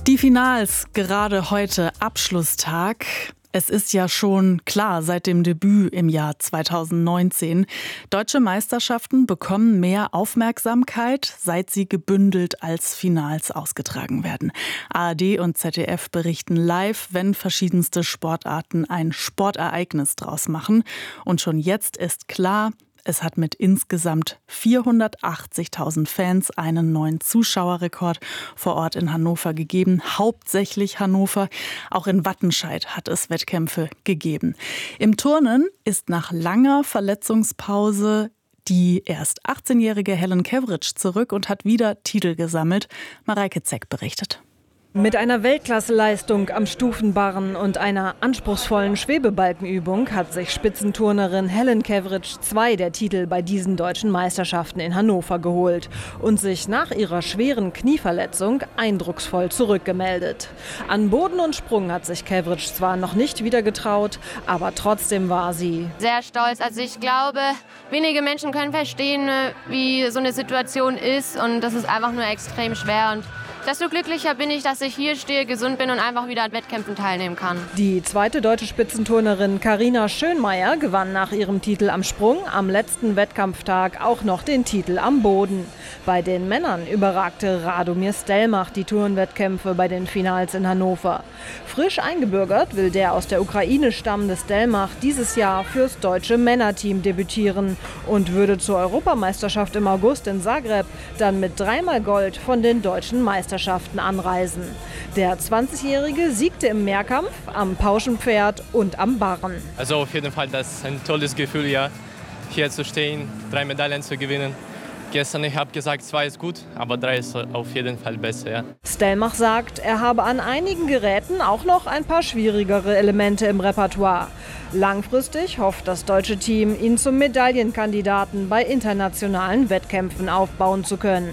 Die Finals, gerade heute Abschlusstag. Es ist ja schon klar seit dem Debüt im Jahr 2019. Deutsche Meisterschaften bekommen mehr Aufmerksamkeit, seit sie gebündelt als Finals ausgetragen werden. ARD und ZDF berichten live, wenn verschiedenste Sportarten ein Sportereignis draus machen. Und schon jetzt ist klar, es hat mit insgesamt 480.000 Fans einen neuen Zuschauerrekord vor Ort in Hannover gegeben. Hauptsächlich Hannover. Auch in Wattenscheid hat es Wettkämpfe gegeben. Im Turnen ist nach langer Verletzungspause die erst 18-jährige Helen Cavridge zurück und hat wieder Titel gesammelt. Mareike Zeck berichtet. Mit einer Weltklasseleistung am Stufenbarren und einer anspruchsvollen Schwebebalkenübung hat sich Spitzenturnerin Helen Cavridge 2 der Titel bei diesen deutschen Meisterschaften in Hannover geholt und sich nach ihrer schweren Knieverletzung eindrucksvoll zurückgemeldet. An Boden und Sprung hat sich Cavridge zwar noch nicht wieder getraut, aber trotzdem war sie sehr stolz. Also ich glaube, wenige Menschen können verstehen, wie so eine Situation ist, und das ist einfach nur extrem schwer. Und desto glücklicher bin ich, dass ich hier stehe, gesund bin und einfach wieder an Wettkämpfen teilnehmen kann. Die zweite deutsche Spitzenturnerin Carina Schönmeier gewann nach ihrem Titel am Sprung am letzten Wettkampftag auch noch den Titel am Boden. Bei den Männern überragte Radomir Stelmach die Turnwettkämpfe bei den Finals in Hannover. Frisch eingebürgert will der aus der Ukraine stammende Stelmach dieses Jahr fürs deutsche Männerteam debütieren und würde zur Europameisterschaft im August in Zagreb dann mit 3-mal Gold von den deutschen Meisterschaften anreisen. Der 20-Jährige siegte im Mehrkampf, am Pauschenpferd und am Barren. Also auf jeden Fall, das ist ein tolles Gefühl, ja, hier zu stehen, 3 Medaillen zu gewinnen. Gestern, ich habe gesagt, 2 ist gut, aber 3 ist auf jeden Fall besser. Ja. Stelmach sagt, er habe an einigen Geräten auch noch ein paar schwierigere Elemente im Repertoire. Langfristig hofft das deutsche Team, ihn zum Medaillenkandidaten bei internationalen Wettkämpfen aufbauen zu können.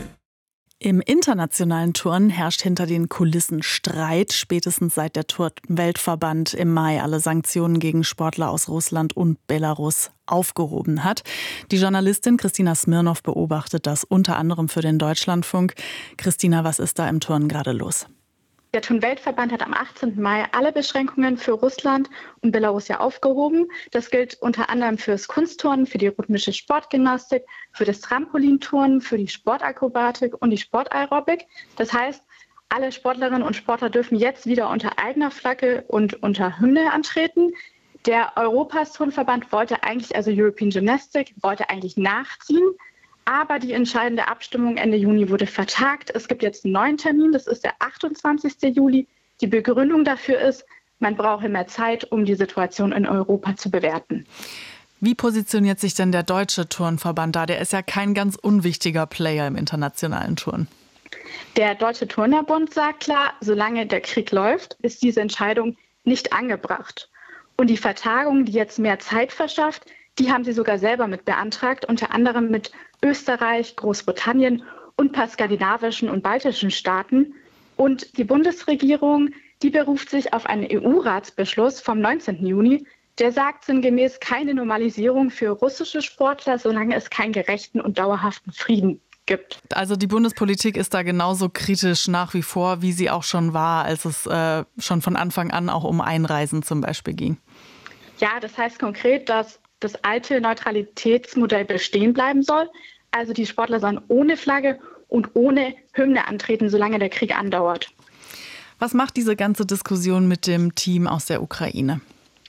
Im internationalen Turnen herrscht hinter den Kulissen Streit, spätestens seit der Turn-Weltverband im Mai alle Sanktionen gegen Sportler aus Russland und Belarus aufgehoben hat. Die Journalistin Christina Smirnow beobachtet das unter anderem für den Deutschlandfunk. Christina, was ist da im Turnen gerade los? Der Turn-Weltverband hat am 18. Mai alle Beschränkungen für Russland und Belarus ja aufgehoben. Das gilt unter anderem fürs Kunstturnen, für die rhythmische Sportgymnastik, für das Trampolinturnen, für die Sportakrobatik und die Sportaerobik. Das heißt, alle Sportlerinnen und Sportler dürfen jetzt wieder unter eigener Flagge und unter Hymne antreten. Der Europas-Turnverband wollte eigentlich, also European Gymnastics, wollte eigentlich nachziehen. Aber die entscheidende Abstimmung Ende Juni wurde vertagt. Es gibt jetzt einen neuen Termin, das ist der 28. Juli. Die Begründung dafür ist, man brauche mehr Zeit, um die Situation in Europa zu bewerten. Wie positioniert sich denn der deutsche Turnverband da? Der ist ja kein ganz unwichtiger Player im internationalen Turnen. Der Deutsche Turnerbund sagt klar, solange der Krieg läuft, ist diese Entscheidung nicht angebracht. Und die Vertagung, die jetzt mehr Zeit verschafft, die haben sie sogar selber mit beantragt, unter anderem mit Österreich, Großbritannien und ein paar skandinavischen und baltischen Staaten. Und die Bundesregierung, die beruft sich auf einen EU-Ratsbeschluss vom 19. Juni, der sagt sinngemäß keine Normalisierung für russische Sportler, solange es keinen gerechten und dauerhaften Frieden gibt. Also die Bundespolitik ist da genauso kritisch nach wie vor, wie sie auch schon war, als es schon von Anfang an auch um Einreisen zum Beispiel ging. Ja, das heißt konkret, dass das alte Neutralitätsmodell bestehen bleiben soll. Also die Sportler sollen ohne Flagge und ohne Hymne antreten, solange der Krieg andauert. Was macht diese ganze Diskussion mit dem Team aus der Ukraine?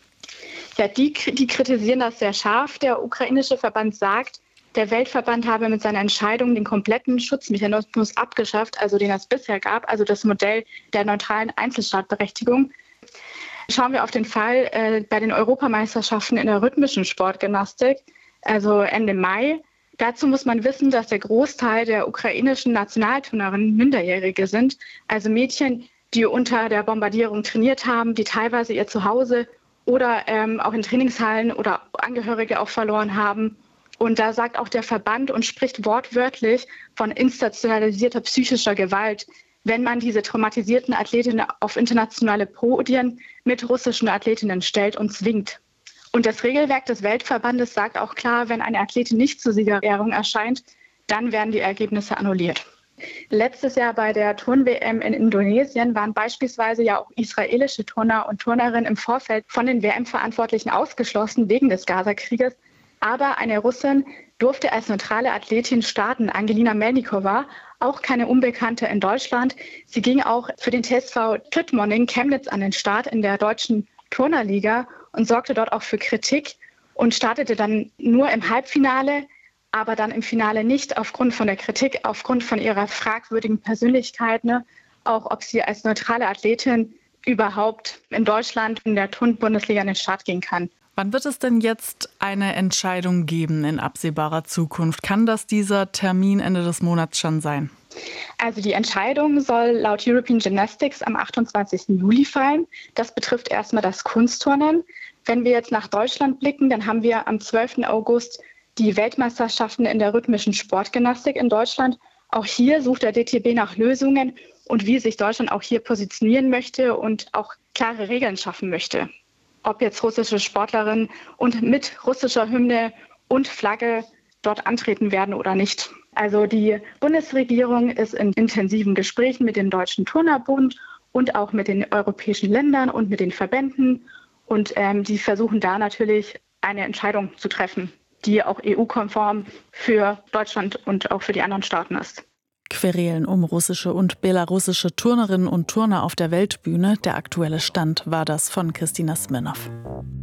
Ja, die kritisieren das sehr scharf. Der ukrainische Verband sagt, der Weltverband habe mit seiner Entscheidung den kompletten Schutzmechanismus abgeschafft, also den es bisher gab, also das Modell der neutralen Einzelstartberechtigung. Schauen wir auf den Fall bei den Europameisterschaften in der rhythmischen Sportgymnastik, also Ende Mai. Dazu muss man wissen, dass der Großteil der ukrainischen Nationalturnerinnen Minderjährige sind, also Mädchen, die unter der Bombardierung trainiert haben, die teilweise ihr Zuhause oder auch in Trainingshallen oder Angehörige auch verloren haben. Und da sagt auch der Verband und spricht wortwörtlich von institutionalisierter psychischer Gewalt, wenn man diese traumatisierten Athletinnen auf internationale Podien mit russischen Athletinnen stellt und zwingt. Und das Regelwerk des Weltverbandes sagt auch klar, wenn eine Athletin nicht zur Siegerehrung erscheint, dann werden die Ergebnisse annulliert. Letztes Jahr bei der Turn-WM in Indonesien waren beispielsweise ja auch israelische Turner und Turnerinnen im Vorfeld von den WM-Verantwortlichen ausgeschlossen wegen des Gazakrieges. Aber eine Russin durfte als neutrale Athletin starten, Angelina Melnikova, auch keine Unbekannte in Deutschland. Sie ging auch für den TSV Tüttmoning Chemnitz an den Start in der deutschen Turnerliga und sorgte dort auch für Kritik und startete dann nur im Halbfinale, aber dann im Finale nicht aufgrund von der Kritik, aufgrund von ihrer fragwürdigen Persönlichkeit, auch ob sie als neutrale Athletin überhaupt in Deutschland in der Turn-Bundesliga an den Start gehen kann. Wann wird es denn jetzt eine Entscheidung geben in absehbarer Zukunft? Kann das dieser Termin Ende des Monats schon sein? Also die Entscheidung soll laut European Gymnastics am 28. Juli fallen. Das betrifft erstmal das Kunstturnen. Wenn wir jetzt nach Deutschland blicken, dann haben wir am 12. August die Weltmeisterschaften in der rhythmischen Sportgymnastik in Deutschland. Auch hier sucht der DTB nach Lösungen und wie sich Deutschland auch hier positionieren möchte und auch klare Regeln schaffen möchte. Ob jetzt russische Sportlerinnen und mit russischer Hymne und Flagge dort antreten werden oder nicht. Also die Bundesregierung ist in intensiven Gesprächen mit dem Deutschen Turnerbund und auch mit den europäischen Ländern und mit den Verbänden. Und die versuchen da natürlich eine Entscheidung zu treffen, die auch EU-konform für Deutschland und auch für die anderen Staaten ist. Querelen um russische und belarussische Turnerinnen und Turner auf der Weltbühne. Der aktuelle Stand war das von Christina Smirnoff.